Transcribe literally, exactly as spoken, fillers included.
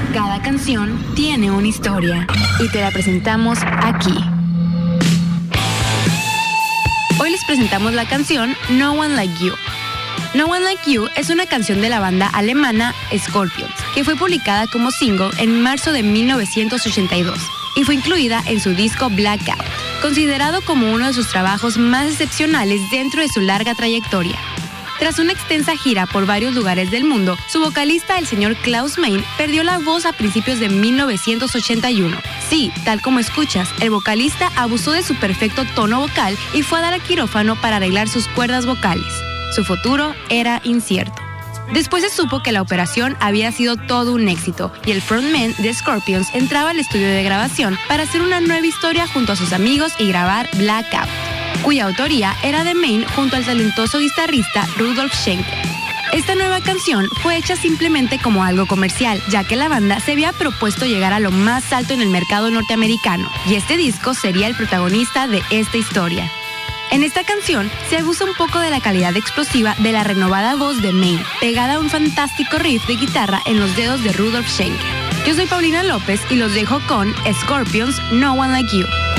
Cada canción tiene una historia y te la presentamos aquí. Hoy les presentamos la canción No One Like You. No One Like You es una canción de la banda alemana Scorpions, que fue publicada como single en marzo de mil novecientos ochenta y dos y fue incluida en su disco Blackout, considerado como uno de sus trabajos más excepcionales dentro de su larga trayectoria. Tras una extensa gira por varios lugares del mundo, su vocalista, el señor Klaus Meine, perdió la voz a principios de mil novecientos ochenta y uno. Sí, tal como escuchas, el vocalista abusó de su perfecto tono vocal y fue a dar a quirófano para arreglar sus cuerdas vocales. Su futuro era incierto. Después se supo que la operación había sido todo un éxito y el frontman de Scorpions entraba al estudio de grabación para hacer una nueva historia junto a sus amigos y grabar Blackout, cuya autoría era de Meine junto al talentoso guitarrista Rudolf Schenker. Esta nueva canción fue hecha simplemente como algo comercial, ya que la banda se había propuesto llegar a lo más alto en el mercado norteamericano, y este disco sería el protagonista de esta historia. En esta canción se abusa un poco de la calidad explosiva de la renovada voz de Meine, pegada a un fantástico riff de guitarra en los dedos de Rudolf Schenker. Yo soy Paulina López y los dejo con Scorpions No One Like You.